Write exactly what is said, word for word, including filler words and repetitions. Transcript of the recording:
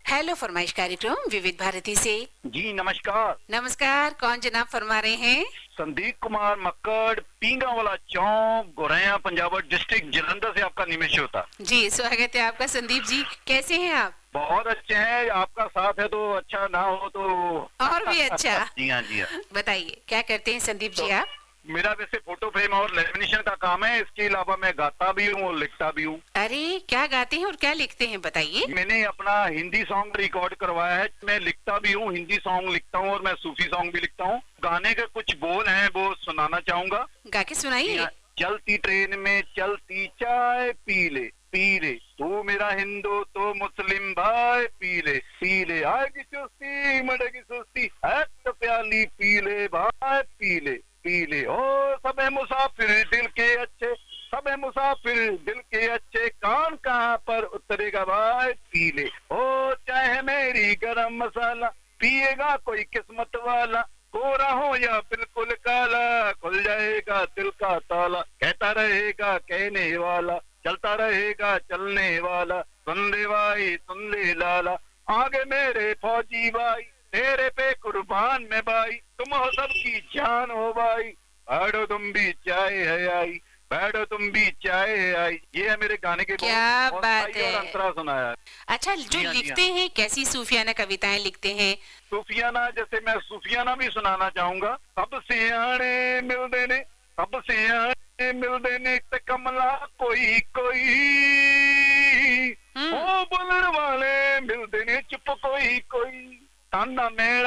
Hello फरमाइश कार्यक्रम विविध भारती से। जी नमस्कार। नमस्कार, कौन जनाब फरमा रहे हैं? संदीप कुमार मक्कड़, पींगा वाला चौक, गोरैया पंजाब डिस्ट्रिक्ट जलंधर से आपका निमिष होता। जी स्वागत है आपका संदीप जी, कैसे हैं आप? बहुत अच्छे हैं, आपका साथ है तो अच्छा, ना हो तो और भी अच्छा। जी हाँ जी हाँ। बताइए क्या करते हैं संदीप जी तो आप? मेरा वैसे फोटो फ्रेम और लेमिनेशन का काम है, इसके अलावा मैं गाता भी हूँ और लिखता भी हूँ। अरे क्या गाते हैं और क्या लिखते हैं बताइए। मैंने अपना हिंदी सॉन्ग रिकॉर्ड करवाया है, मैं लिखता भी हूँ, हिंदी सॉन्ग लिखता हूँ और मैं सूफी सॉन्ग भी लिखता हूँ। गाने के कुछ बोल हैं वो सुनाना चाहूंगा। गा के सुनाइए। चलती ट्रेन में चलती चाय पी ले पी ले, तू मेरा हिंदू तो मुस्लिम भाई पी ले पी ले, आएगी सुस्ती मरेगी सुस्ती, तो प्याली पी ले भाई पी ले पी ले। ओ सब है मुसाफिर दिल के अच्छे, सब है मुसाफिर दिल के अच्छे, कान कहाँ पर उतरेगा भाई पी ले। ओ चाय है मेरी गरम मसाला, पिएगा कोई किस्मत वाला, गोरा हो या बिल्कुल काला, खुल जाएगा दिल का ताला, कहता रहेगा कहने वाला, चलता रहेगा चलने वाला, सुन ले भाई सुन ले लाला, आगे मेरे फौजी भाई, तेरे पे कुर्बान में भाई, तुम हो सबकी जान हो भाई, बैठो तुम भी चाय है आई, बैठो तुम भी चाय है आई। ये है मेरे गाने के क्या बोल, बात है। और अंतरा सुनाया। अच्छा, जो हाँ, लिखते हाँ। हैं कैसी सूफियाना कविताएं लिखते हैं? सूफियाना, जैसे मैं सूफियाना भी सुनाना चाहूंगा। सब सियाने मिल देने, सब सियाने मिल देने ते कमला कोई कोई, ओ बोलने वाले मिल देने चुप कोई कोई, ताना मेरा